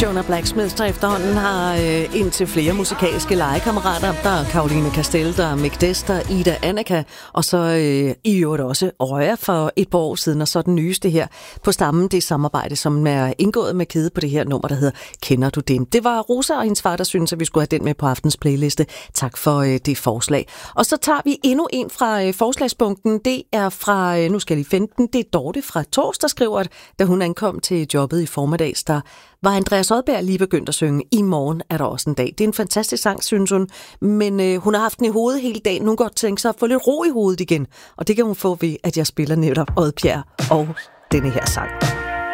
Jonah Blacksmith, der efterhånden har indtil flere musikalske legekammerater. Der er Caroline Castell, der er Mick Dester, Ida Annika, og så i øvrigt også Røya for et par år siden, og så den nyeste her på stammen, det samarbejde, som er indgået med Kede på det her nummer, der hedder Kender du dem? Det var Rosa og hendes far, der synes, at vi skulle have den med på aftens playliste. Tak for det forslag. Og så tager vi endnu en fra forslagsbunken. Det er fra, nu skal jeg lige finde den, det er Dorte fra Tors, der skriver, at da hun ankom til jobbet i formiddags, der var Andreas Odberg lige begyndt at synge I morgen er der også en dag. Det er en fantastisk sang, synes hun, men hun har haft den i hovedet hele dagen. Hun godt tænke sig at få lidt ro i hovedet igen, og det kan hun få ved, at jeg spiller netop Oddbjerg og denne her sang.